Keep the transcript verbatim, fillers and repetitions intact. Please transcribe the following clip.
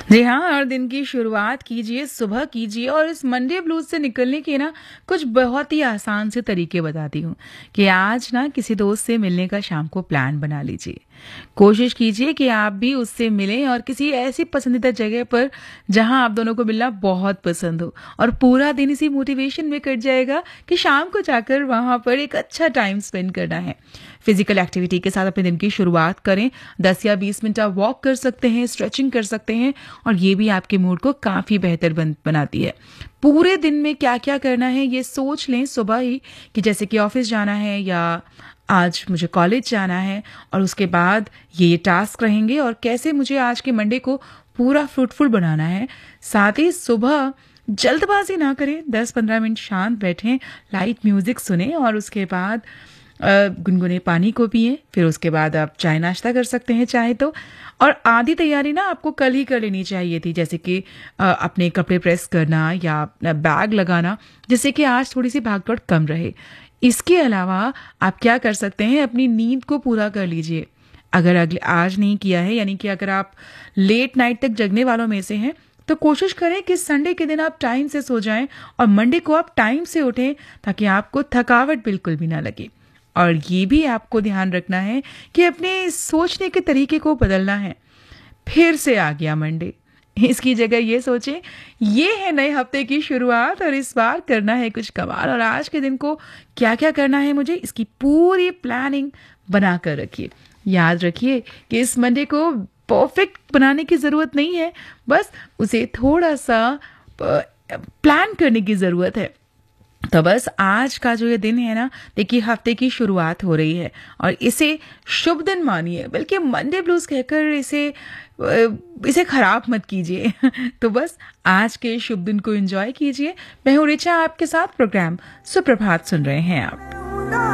जी हाँ, और दिन की शुरुआत कीजिए, सुबह कीजिए और इस मंडे ब्लूज़ से निकलने के ना कुछ बहुत ही आसान से तरीके बताती हूँ कि आज ना किसी दोस्त से मिलने का शाम को प्लान बना लीजिए। कोशिश कीजिए कि आप भी उससे मिलें और किसी ऐसी पसंदीदा जगह पर जहाँ आप दोनों को मिलना बहुत पसंद हो और पूरा दिन इसी मोटिवेशन में कट जाएगा कि शाम को जाकर वहाँ पर एक अच्छा टाइम स्पेंड करना है। फिजिकल एक्टिविटी के साथ अपने दिन की शुरुआत करें। दस या बीस मिनट आप वॉक कर सकते हैं, स्ट्रेचिंग कर सकते हैं और ये भी आपके मूड को काफ़ी बेहतर बन बनाती है। पूरे दिन में क्या-क्या करना है ये सोच लें सुबह ही कि जैसे कि ऑफ़िस जाना है या आज मुझे कॉलेज जाना है और उसके बाद ये ये टास्क रहेंगे और कैसे मुझे आज के मंडे को पूरा फ्रूटफुल बनाना है। साथ ही सुबह जल्दबाज़ी ना करें, दस पंद्रह मिनट शांत बैठें, लाइट म्यूज़िक सुनें और उसके बाद अ, गुनगुने पानी को पिएँ। फिर उसके बाद आप चाय नाश्ता कर सकते हैं चाहे तो। और आधी तैयारी ना आपको कल ही कर लेनी चाहिए थी, जैसे कि अ, अपने कपड़े प्रेस करना या अपना बैग लगाना, जिससे कि आज थोड़ी-सी भाग-दौड़ कम रहे। इसके अलावा आप क्या कर सकते हैं, अपनी नींद को पूरा कर लीजिए। अगर अगले आज नहीं किया है, यानी कि अगर आप लेट नाइट तक जगने वालों में से हैं, तो कोशिश करें कि संडे के दिन आप टाइम से सो जाएँ और मंडे को आप टाइम से उठें ताकि आपको थकावट बिल्कुल भी ना लगे। और ये भी आपको ध्यान रखना है कि अपने सोचने के तरीके को बदलना है। फिर से आ गया मंडे, इसकी जगह ये सोचें, ये है नए हफ्ते की शुरुआत और इस बार करना है कुछ कमाल और आज के दिन को क्या-क्या करना है मुझे, इसकी पूरी प्लानिंग बना कर रखिए। याद रखिए कि इस मंडे को परफेक्ट बनाने की ज़रूरत नहीं है, बस उसे थोड़ा-सा प प्लान करने की ज़रूरत है। तो बस आज का जो ये दिन है ना, देखिए हफ्ते की शुरुआत हो रही है और इसे शुभ दिन मानिए, बल्कि मंडे ब्लूज़ कहकर इसे अ, इसे खराब मत कीजिए। तो बस आज के शुभ दिन को एंजॉय कीजिए। मैं हूँ रिचा, आपके साथ प्रोग्राम सुप्रभात सुन रहे हैं आप।